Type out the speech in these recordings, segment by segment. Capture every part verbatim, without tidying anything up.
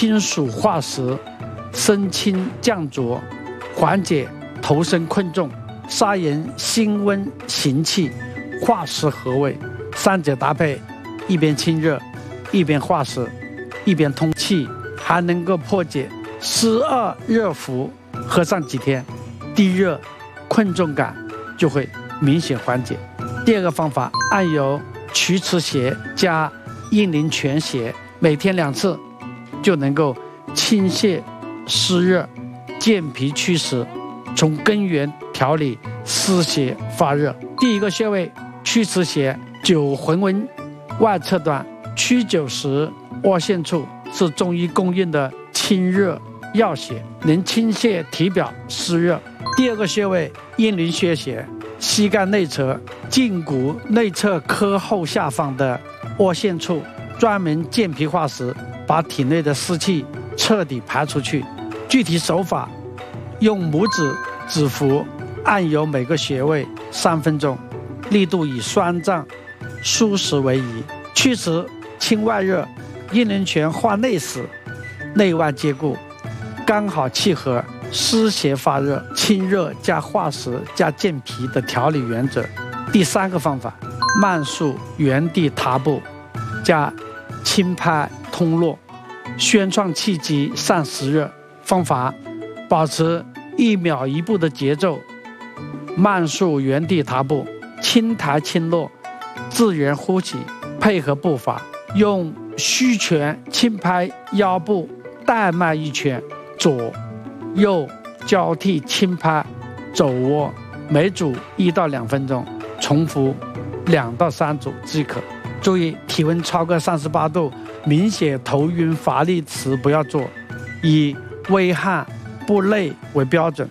清暑化湿，生清降浊，缓解头身困重，杀炎辛温行气，化湿和胃，三者搭配，一边清热，一边化湿，一边通气，还能够破解湿恶热伏。喝上几天，低热困重感就会明显缓解。第二个方法，按揉曲池穴加阴陵泉穴，每天两次，就能够清泻湿热，健脾祛湿，从根源调理湿邪发热。第一个穴位曲池穴，九横纹外侧端，曲九十窝线处，是中医公认的清热药穴，能清泻体表湿热。第二个穴位阴陵穴穴，膝盖内侧胫骨内侧髁后下方的窝线处，专门健脾化湿，把体内的湿气彻底排出去。具体手法，用拇指指腹按揉每个穴位三分钟，力度以酸胀舒适为宜。祛湿清外热，阴陵泉化内湿，内外兼顾，刚好契合湿邪发热、清热加化湿加健脾的调理原则。第三个方法，慢速原地踏步加轻拍通络，宣创气机散湿热。方法，保持一秒一步的节奏，慢速原地踏步，轻抬轻落，自然呼吸，配合步伐，用虚拳轻拍腰部带脉一圈，左右交替轻拍肘窝，每组一到两分钟，重复两到三组即可。注意体温超过三十八度，明显头晕乏力时不要做，以微汗不累为标准。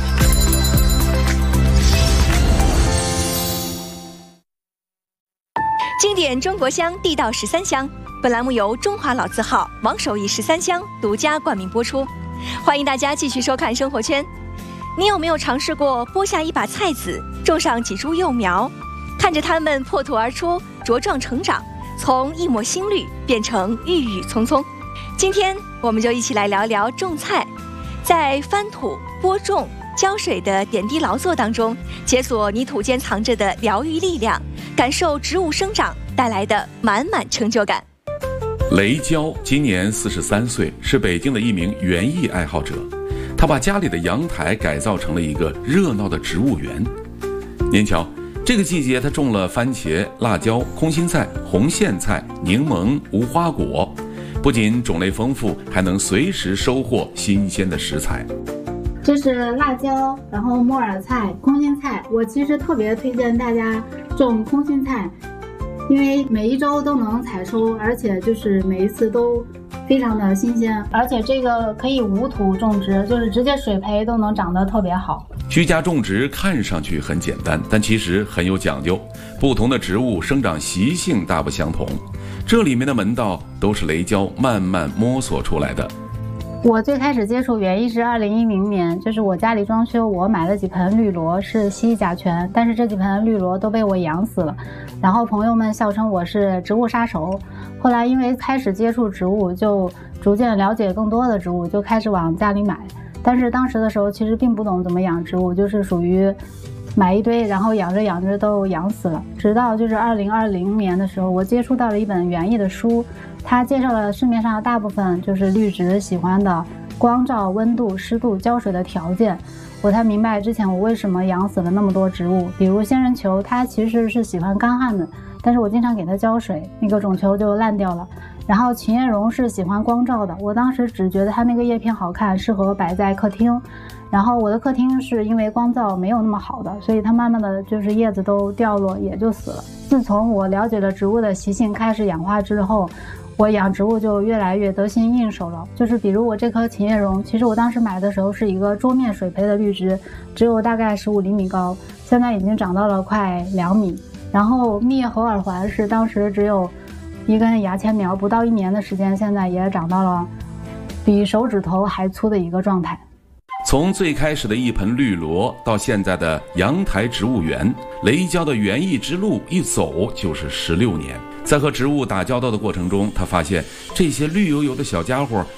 经典中国香，地道十三香。本栏目由中华老字号王守义十三香独家冠名播出。欢迎大家继续收看生活圈。你有没有尝试过剥下一把菜籽，种上几株幼苗，看着它们破土而出，茁壮成长，从一抹新绿变成郁郁葱葱？今天我们就一起来聊聊种菜，在翻土、播种、浇水的点滴劳作当中，解锁泥土间藏着的疗愈力量，感受植物生长带来的满满成就感。 雷娇今年四十三岁，是北京的一名园艺爱好者。他把家里的阳台改造成了一个热闹的植物园。您瞧，这个季节他种了番茄、辣椒、空心菜、红苋菜、柠檬、无花果，不仅种类丰富，还能随时收获新鲜的食材。 这是辣椒，然后木耳菜、空心菜。我其实特别推荐大家种空心菜，因为每一周都能采收，而且就是每一次都非常的新鲜，而且这个可以无土种植，就是直接水培都能长得特别好。 居家种植看上去很简单，但其实很有讲究，不同的植物生长习性大不相同，这里面的门道都是雷娇慢慢摸索出来的。 我最开始接触园艺是二零一零年，就是我家里装修，我买了几盆绿萝，是西甲醛，但是这几盆绿萝都被我养死了，然后朋友们笑称我是植物杀手。后来因为开始接触植物，就逐渐了解更多的植物，就开始往家里买。但是当时的时候其实并不懂怎么养植物，就是属于买一堆，然后养着养着都养死了。直到就是二零二零年的时候，我接触到了一本园艺的书，它介绍了市面上大部分就是绿植喜欢的光照、温度、湿度、浇水的条件，我才明白之前我为什么养死了那么多植物。比如仙人球，它其实是喜欢干旱的，但是我经常给它浇水，那个种球就烂掉了。然后琴叶榕是喜欢光照的，我当时只觉得它那个叶片好看，适合摆在客厅。然后我的客厅是因为光照没有那么好的，所以它慢慢的就是叶子都掉落，也就死了。自从我了解了植物的习性，开始养花之后，我养植物就越来越得心应手了。就是比如我这棵琴叶榕，其实我当时买的时候是一个桌面水培的绿植，只有大概十五厘米高，现在已经长到了快两米。然后蜜叶猴耳环是当时只有一根牙签苗，不到一年的时间，现在也长到了比手指头还粗的一个状态。 从最开始的一盆绿萝到现在的阳台植物园，雷娇的园艺之路一走就是十六年。在和植物打交道的过程中，他发现这些绿油油的小家伙